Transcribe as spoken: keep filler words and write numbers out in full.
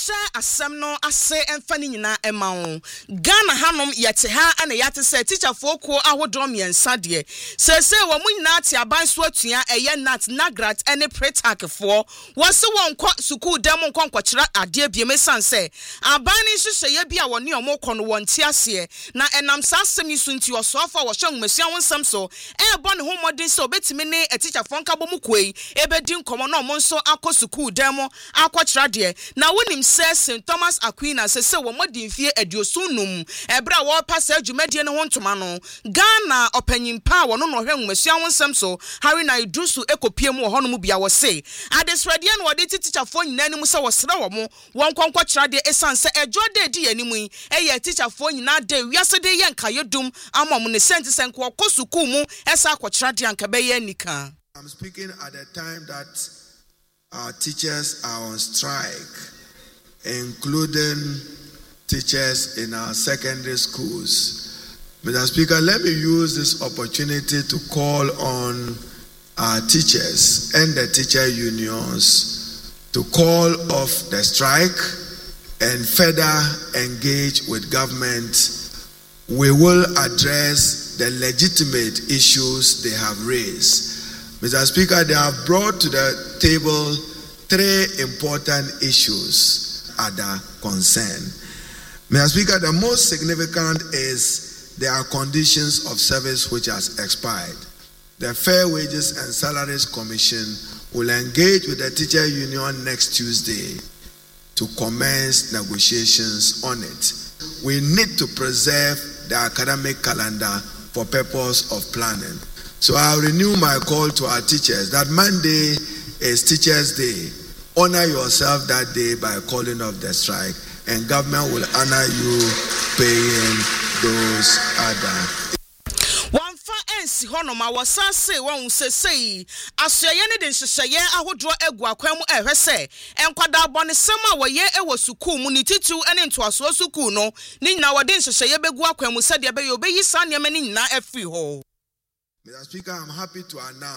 Yensha asem no ase emfa ni nyina ema wo. Ghana hanom yete ha ana yate se teacher foko ahodom yensa de. Se se wo mu nyina ate aban so atua eye nat nagrat ene pretakfo. Wo se won kwa suku dem nkon kwakira ade bieme sanse. Aban ni hyehyeye bia wo ne omo kɔ no won ti ase na enam sa asem yi so nti osofa wo hwe nwumesua wonsam so. E bo ne ho modin se obetimi ne teacher fonka bo mu koi ebedi nkomo no mo nso akɔ suku dem akɔkira de. Na wonim se Saint Thomas Aquina se se wo modin fie adiosunum ebra wo pasa adwumadie ne ho ntoma no Ghana opanyimpa wo no no hwe nwumesua wonsam so Harry na idusu ekopiem wo hono mu bia wo se adesrade na wode teacherfo nyina ni mu se wo sere wo mo won konkɔkira de esan se ejo de di animu yi eye teacherfo nyina de wiase de ye nka yedum amom ne senti senko kosuku mu esa akɔkira de anka be ye nika. I'm speaking at the time that our teachers are on strike, including teachers in our secondary schools. Mister Speaker, let me use this opportunity to call on our teachers and the teacher unions to call off the strike and further engage with government. We will address the legitimate issues they have raised. Mister Speaker, they have brought to the table three important issues under concern. Mister Speaker, the most significant is their conditions of service which has expired. The Fair Wages and Salaries Commission will engage with the teacher union next Tuesday to commence negotiations on it. We need to preserve the academic calendar for purpose of planning. So I renew my call to our teachers that Monday is Teachers' Day. Honor yourself that day by calling off the strike, and government will honor you paying those other. One fa ensi hono ma wasa se won se sei asoye ne de hyehyeye ahodro egu akwan mu ehwe se enkwada bone sem a woye ewo suku mu ni titu ene ntoaso suku no ni nyina wode hyehyeye begu akwan mu se de be yo be yi sa ne ma ni nyina afri ho. Mister Speaker, I'm happy to announce